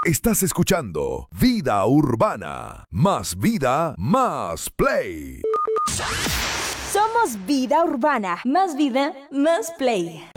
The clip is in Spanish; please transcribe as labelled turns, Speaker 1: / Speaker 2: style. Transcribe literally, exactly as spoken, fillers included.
Speaker 1: Estás escuchando Vida Urbana. Más vida, más play.
Speaker 2: Somos Vida Urbana. Más vida, más play.